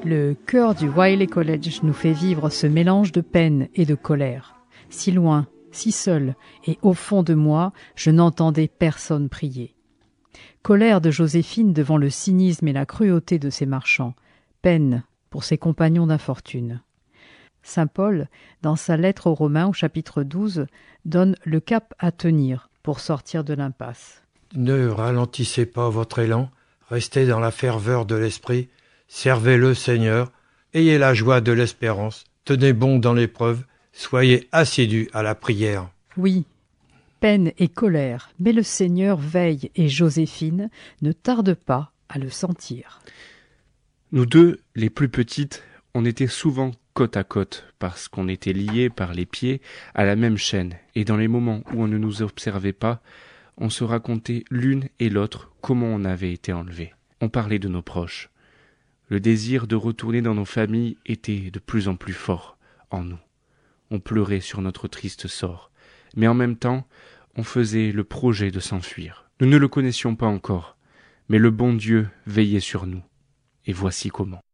Le chœur du Wiley College nous fait vivre ce mélange de peine et de colère. Si loin, si seul, et au fond de moi, je n'entendais personne prier. Colère de Joséphine devant le cynisme et la cruauté de ses marchands. Peine pour ses compagnons d'infortune. Saint Paul, dans sa lettre aux Romains au chapitre 12, donne le cap à tenir pour sortir de l'impasse. Ne ralentissez pas votre élan, restez dans la ferveur de l'esprit, servez le Seigneur, ayez la joie de l'espérance, tenez bon dans l'épreuve, soyez assidus à la prière. Oui, peine et colère, mais le Seigneur veille et Joséphine ne tarde pas à le sentir. Nous deux, les plus petites, on était souvent côte à côte, parce qu'on était liés par les pieds à la même chaîne, et dans les moments où on ne nous observait pas, on se racontait l'une et l'autre comment on avait été enlevés. On parlait de nos proches. Le désir de retourner dans nos familles était de plus en plus fort en nous. On pleurait sur notre triste sort, mais en même temps, on faisait le projet de s'enfuir. Nous ne le connaissions pas encore, mais le bon Dieu veillait sur nous, et voici comment.